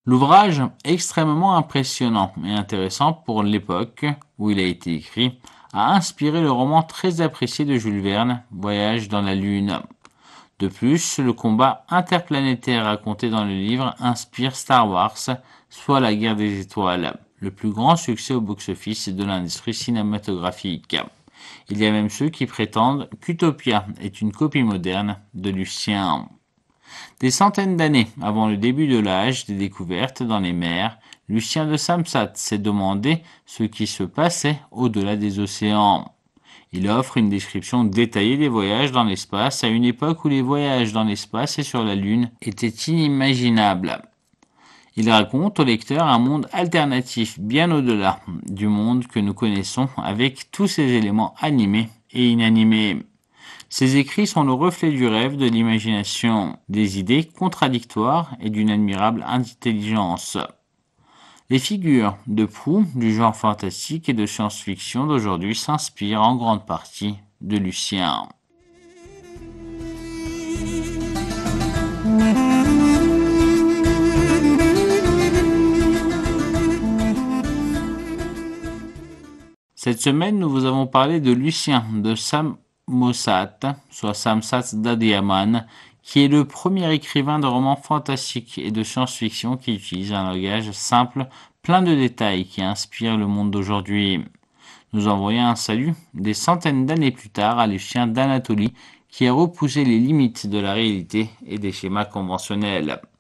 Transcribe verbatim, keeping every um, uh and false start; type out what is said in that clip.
L'ouvrage, extrêmement impressionnant et intéressant pour l'époque où il a été écrit, a inspiré le roman très apprécié de Jules Verne, Voyage dans la Lune. De plus, le combat interplanétaire raconté dans le livre inspire Star Wars, soit la guerre des étoiles, le plus grand succès au box-office de l'industrie cinématographique. Il y a même ceux qui prétendent qu'Utopia est une copie moderne de Lucien. Des centaines d'années avant le début de l'âge des découvertes dans les mers, Lucien de Samsat s'est demandé ce qui se passait au-delà des océans. Il offre une description détaillée des voyages dans l'espace à une époque où les voyages dans l'espace et sur la Lune étaient inimaginables. Il raconte au lecteur un monde alternatif bien au-delà du monde que nous connaissons avec tous ses éléments animés et inanimés. Ses écrits sont le reflet du rêve, de l'imagination, des idées contradictoires et d'une admirable intelligence. Les figures de proue du genre fantastique et de science-fiction d'aujourd'hui s'inspirent en grande partie de Lucien. Cette semaine, nous vous avons parlé de Lucien de Samosat, soit Samsat Dadiaman, qui est le premier écrivain de romans fantastiques et de science-fiction qui utilise un langage simple, plein de détails, qui inspire le monde d'aujourd'hui. Nous envoyons un salut des centaines d'années plus tard à Lucien d'Anatolie, qui a repoussé les limites de la réalité et des schémas conventionnels.